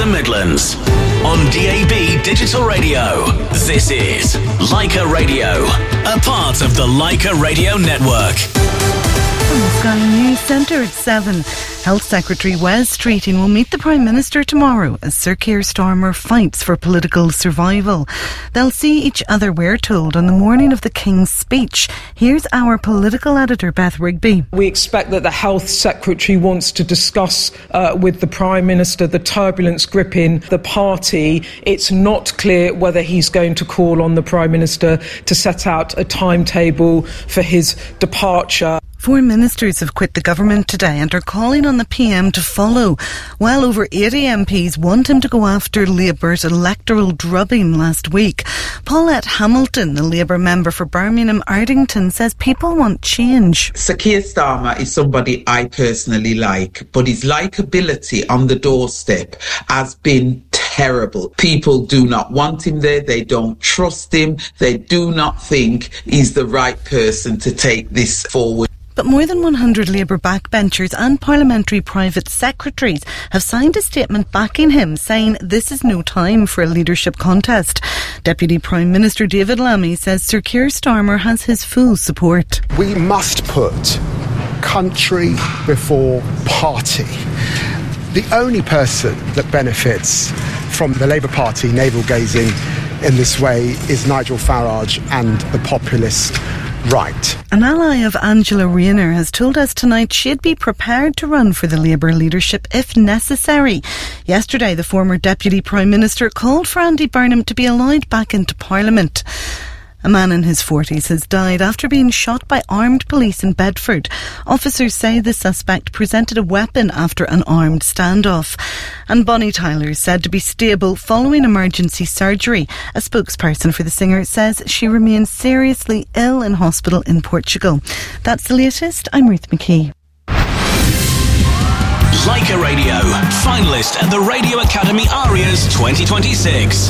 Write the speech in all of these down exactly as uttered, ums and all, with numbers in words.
the Midlands. On D A B Digital Radio, this is Leica Radio, a part of the Leica Radio Network. From the Sky News Centre at seven. Health Secretary Wes Streeting will meet the Prime Minister tomorrow as Sir Keir Starmer fights for political survival. They'll see each other, we're told, on the morning of the King's speech. Here's our political editor, Beth Rigby. We expect that the Health Secretary wants to discuss uh, with the Prime Minister the turbulence gripping the party. It's not clear whether he's going to call on the Prime Minister to set out a timetable for his departure. Four ministers have quit the government today and are calling on the P M to follow. Well over eighty M Ps want him to go after Labour's electoral drubbing last week. Paulette Hamilton, the Labour member for Birmingham Ardington, says people want change. Sir Keir Starmer is somebody I personally like, but his likeability on the doorstep has been terrible. People do not want him there, they don't trust him, they do not think he's the right person to take this forward. But more than one hundred Labour backbenchers and parliamentary private secretaries have signed a statement backing him, saying this is no time for a leadership contest. Deputy Prime Minister David Lammy says Sir Keir Starmer has his full support. We must put country before party. The only person that benefits from the Labour Party navel-gazing in this way is Nigel Farage and the populist right. An ally of Angela Rayner has told us tonight she'd be prepared to run for the Labour leadership if necessary. Yesterday, the former Deputy Prime Minister called for Andy Burnham to be allowed back into Parliament. A man in his forties has died after being shot by armed police in Bedford. Officers say the suspect presented a weapon after an armed standoff. And Bonnie Tyler is said to be stable following emergency surgery. A spokesperson for the singer says she remains seriously ill in hospital in Portugal. That's the latest. I'm Ruth McKee. Leica Radio, finalist at the Radio Academy Arias twenty twenty-six.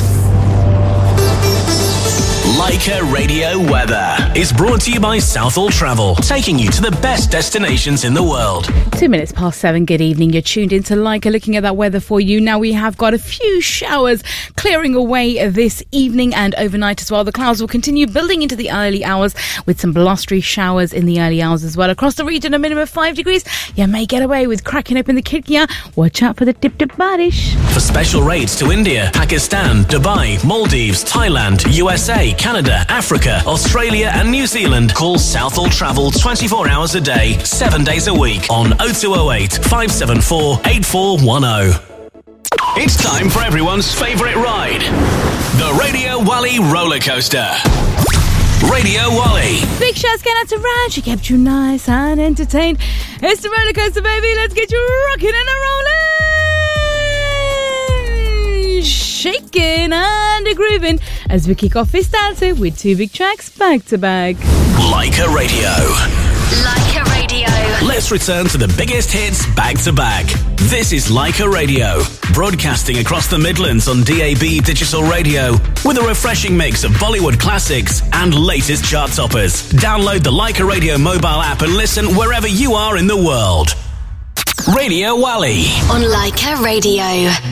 Leica Radio Weather is brought to you by Southall Travel, taking you to the best destinations in the world. Two minutes past seven, good evening. You're tuned into Leica, looking at that weather for you. Now we have got a few showers clearing away this evening and overnight as well. The clouds will continue building into the early hours with some blustery showers in the early hours as well. Across the region, a minimum of five degrees. You may get away with cracking open the Kirkia. Watch out for the tip-tip barish. For special rates to India, Pakistan, Dubai, Maldives, Thailand, U S A, Canada, Africa, Australia and New Zealand, call Southall Travel twenty-four hours a day, seven days a week on oh two oh eight, five seven four, eight four one oh. It's time for everyone's favourite ride, the Radio Wally roller coaster. Radio Wally. Big shouts going out to Raj. She kept you nice and entertained. It's the roller coaster, baby. Let's get you rocking and a rolling, shaking and a grooving as we kick off this dancer with two big tracks back to back. Leica Radio. Leica Radio. Let's return to the biggest hits back to back. This is Leica Radio, broadcasting across the Midlands on D A B Digital Radio with a refreshing mix of Bollywood classics and latest chart toppers. Download the Leica Radio mobile app and listen wherever you are in the world. Radio Wally on Leica Radio.